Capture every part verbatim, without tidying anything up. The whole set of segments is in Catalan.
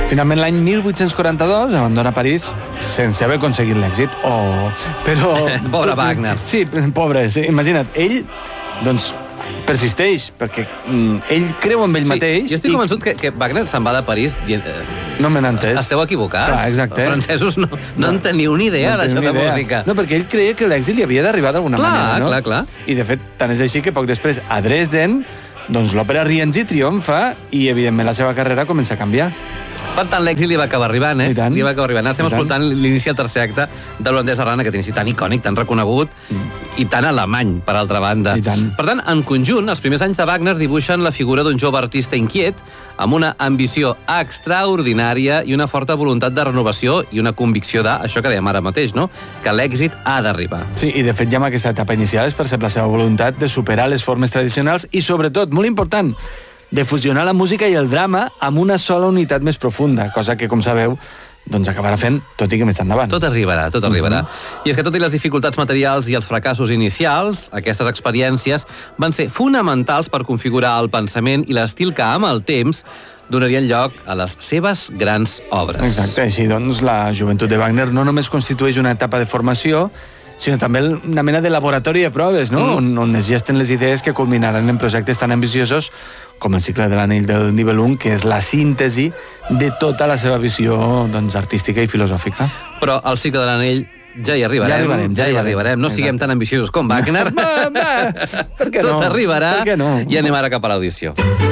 Finalment, l'any mil vuit-cents quaranta-dos abandona París sense haver aconseguit l'èxit. Oh, però... Pobre Wagner. Sí, pobre, sí. Imagina't, ell, doncs, persisteix, perquè mm, ell creu en ell Sí, mateix... jo estic i... convençut que, que Wagner se'n va de París dient... Eh, No me n'he entès. esteu equivocats. Clar, exacte. Els francesos no, no, no en teniu ni idea No d'això teniu de ni idea. música. No, perquè ell creia que l'èxit li havia d'arribar d'alguna Clar, manera, no? clar, clar. I, de fet, tant és així que poc després, a Dresden, doncs l'òpera Rienzi triomfa i, evidentment, la seva carrera comença a canviar. Per tant, l'èxit li va acabar arribant, eh? I tant. Li va acabar arribant. Ara estem I tant. escoltant l'inici del tercer acte de l'holandès Arana, que té tan icònic, tan reconegut mm. i tan alemany, per altra banda. I tant. Per tant, en conjunt, els primers anys de Wagner dibuixen la figura d'un jove artista inquiet, amb una ambició extraordinària i una forta voluntat de renovació i una convicció de, això que dèiem ara mateix, no? Que l'èxit ha d'arribar. Sí, i de fet ja en aquesta etapa inicial es percep la seva voluntat de superar les formes tradicionals i, sobretot, molt important, de fusionar la música i el drama amb una sola unitat més profunda, cosa que, com sabeu, doncs acabarà fent, tot i que més endavant. Tot arribarà, tot arribarà. Mm-hmm. I és que tot i les dificultats materials i els fracassos inicials, aquestes experiències van ser fonamentals per configurar el pensament i l'estil que, amb el temps, donarien lloc a les seves grans obres. Exacte, així doncs la joventut de Wagner no només constitueix una etapa de formació, sinó també una mena de laboratori de proves, no? Mm. On, on es gesten les idees que culminaran en projectes tan ambiciosos com el cicle de l'Anell del Nibelung, que és la síntesi de tota la seva visió, doncs, artística i filosòfica. Però al cicle de l'Anell ja hi arribarem, ja, arribarem, ja, ja hi arribarem. No Exacte. Siguem tan ambiciosos com Wagner. Va, va, per què Tot no? arribarà Per què no? i anem ara cap a l'audició.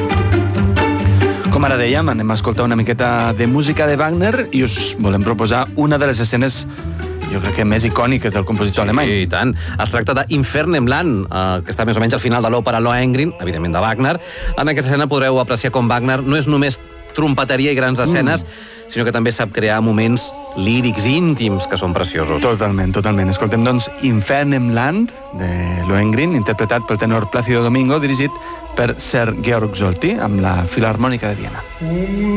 Com ara dèiem, anem a escoltar una miqueta de música de Wagner i us volem proposar una de les escenes, jo crec que més icòniques del compositor Sí, alemany. i tant. Es tracta d'Infern im Land, eh, que està més o menys al final de l'òpera Lohengrin, evidentment de Wagner. En aquesta escena podreu apreciar com Wagner no és només trompeteria i grans escenes, mm. sinó que també sap crear moments lírics íntims que són preciosos. Totalment, totalment. Escoltem, doncs, Infern im Land, de Lohengrin, interpretat pel tenor Plácido Domingo, dirigit per Sir Georg Solti, amb la Filarmònica de Viena.